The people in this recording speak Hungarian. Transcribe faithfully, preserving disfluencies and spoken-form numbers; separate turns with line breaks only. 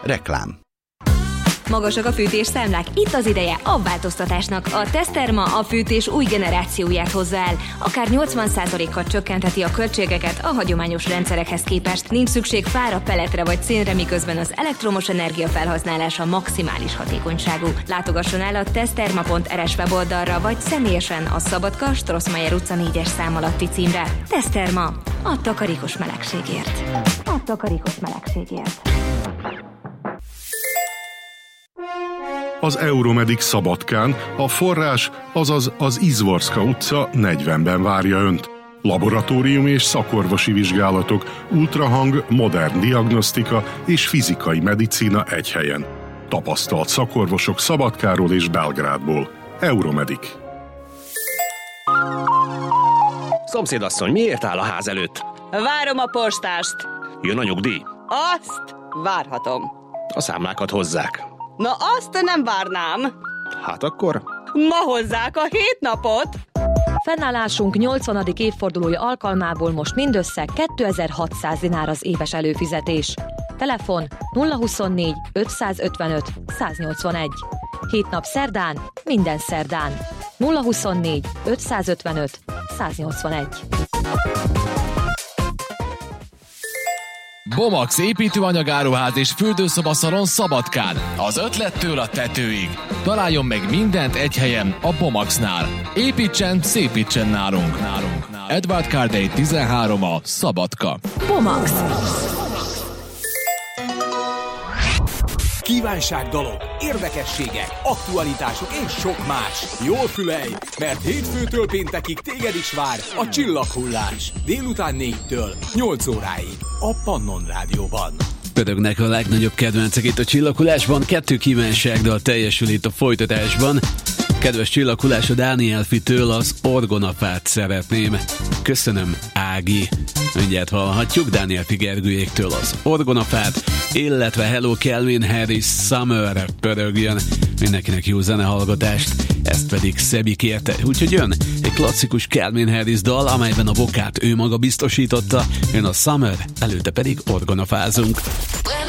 Reklám.
Magasak a fűtésszámlák? Itt az ideje a változtatásnak. A Teszterma a fűtés új generációját hozza el. Akár nyolcvan százalékkal csökkentheti a költségeket a hagyományos rendszerekhez képest. Nincs szükség fára, peletre vagy szénre, miközben az elektromos energia felhasználása maximális hatékonyságú. Látogasson el a teszterma pont er es weboldalra, vagy személyesen a Szabadka, Strossmayer utca négyes szám alatti címre. Teszterma. A takarékos melegségért. A takarékos melegségért.
Az Euromedic Szabadkán a forrás, azaz az Izvorska utca negyvenben várja Önt. Laboratórium és szakorvosi vizsgálatok, ultrahang, modern diagnosztika és fizikai medicína egy helyen. Tapasztalt szakorvosok Szabadkáról és Belgrádból. Euromedic.
Szomszédasszony, miért áll a ház előtt?
Várom a postást.
Jön a nyugdíj?
Azt várhatom.
A számlákat hozzák.
Na azt nem várnám.
Hát akkor?
Ma hozzák a hét napot.
Fennállásunk nyolcvanadik évfordulója alkalmából most mindössze kétezer-hatszáz dinár az éves előfizetés. Telefon nulla huszonnégy ötszázötvenöt száznyolcvanegy. Hét nap szerdán, minden szerdán. nulla huszonnégy ötszázötvenöt száznyolcvanegy.
Bomax építőanyagáruház és fürdőszobaszalon Szabadkán. Az ötlettől a tetőig. Találjon meg mindent egy helyen a Bomaxnál. Építsen, szépítsen nálunk. nálunk. Edward Cardey tizenhárom a Szabadka.
Bomax.
Kívánságdalok, érdekességek, aktualitások és sok más. Jól fülelj, mert hétfőtől péntekig téged is vár a Csillaghullás. Délután négytől nyolc óráig a Pannon Rádióban.
Pörögnek a legnagyobb kedvencek itt a Csillaghullásban, kettő kívánságdal teljesül itt a folytatásban. Kedves Csillaghullás, a Dániel Fitől az Orgonafát szeretném. Köszönöm, Ági. Mindjárt hallhatjuk Dániel Figergőjéktől az Orgonafát, illetve Hello Calvin Harris Summer pörögjön. Mindenkinek jó zenehallgatást, ezt pedig Szebi kérte. Úgyhogy jön egy klasszikus Calvin Harris dal, amelyben a vokát ő maga biztosította, jön a Summer, előtte pedig orgonafázunk.